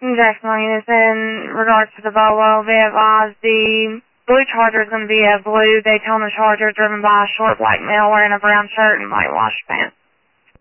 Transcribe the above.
Definitely. It's in regards to the Volvo, be advised the blue Charger is going to be a blue Daytona Charger driven by a short black male wearing a brown shirt and white wash pants.